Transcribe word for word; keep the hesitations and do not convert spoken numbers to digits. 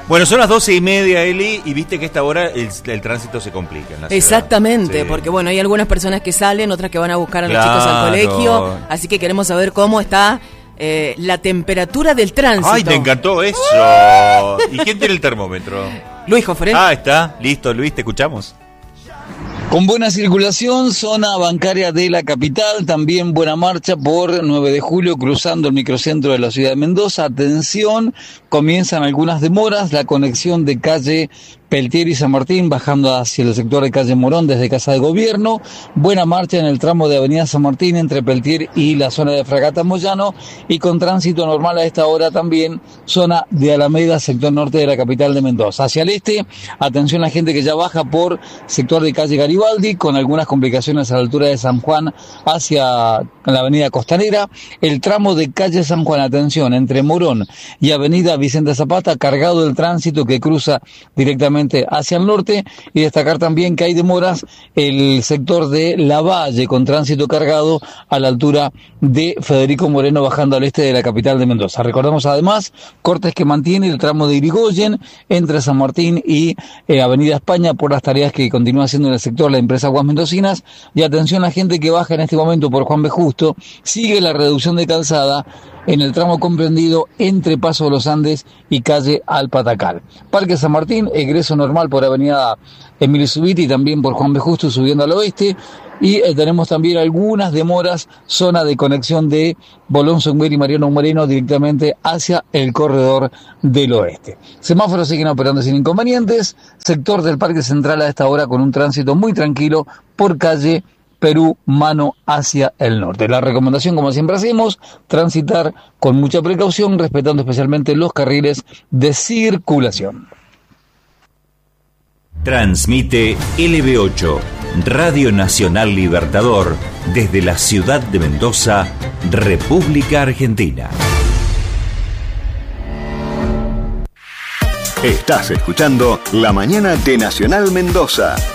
Bueno, son las doce y media, Eli, y viste que a esta hora el, el tránsito se complica en la ciudad. Exactamente, Sí. porque bueno, hay algunas personas que salen, otras que van a buscar a los Claro. chicos al colegio, así que queremos saber cómo está eh, la temperatura del tránsito. ¡Ay, te encantó eso! ¿Y quién tiene el termómetro? Luis Joffre. Ah, está, listo, Luis, te escuchamos. Con buena circulación, zona bancaria de la capital, también buena marcha por nueve de julio, cruzando el microcentro de la ciudad de Mendoza. Atención, comienzan algunas demoras, la conexión de calle Peltier y San Martín, bajando hacia el sector de calle Morón desde Casa de Gobierno. Buena marcha en el tramo de avenida San Martín entre Peltier y la zona de Fragata Moyano, y con tránsito normal a esta hora también, zona de Alameda, sector norte de la capital de Mendoza. Hacia el este, atención a la gente que ya baja por sector de calle Garibaldi, con algunas complicaciones a la altura de San Juan hacia la avenida Costanera. El tramo de calle San Juan, atención, entre Morón y avenida Vicente Zapata, cargado del tránsito que cruza directamente hacia el norte, y destacar también que hay demoras el sector de Lavalle con tránsito cargado a la altura de Federico Moreno bajando al este de la capital de Mendoza. Recordamos además cortes que mantiene el tramo de Irigoyen entre San Martín y eh, Avenida España por las tareas que continúa haciendo en el sector la empresa Aguas Mendocinas. Y atención a la gente que baja en este momento por Juan B. Justo, sigue la reducción de calzada en el tramo comprendido entre Paso de los Andes y calle Alpatacal. Parque San Martín, egreso normal por avenida Emilio Zubiti y también por Juan B. Justo subiendo al oeste. Y eh, tenemos también algunas demoras, zona de conexión de Bolón Songuer y Mariano Moreno directamente hacia el corredor del oeste. Semáforos siguen operando sin inconvenientes. Sector del Parque Central a esta hora con un tránsito muy tranquilo por calle Perú, mano hacia el norte. La recomendación, como siempre hacemos, transitar con mucha precaución, respetando especialmente los carriles de circulación. Transmite L B ocho, Radio Nacional Libertador, desde la ciudad de Mendoza, República Argentina. Estás escuchando La Mañana de Nacional Mendoza.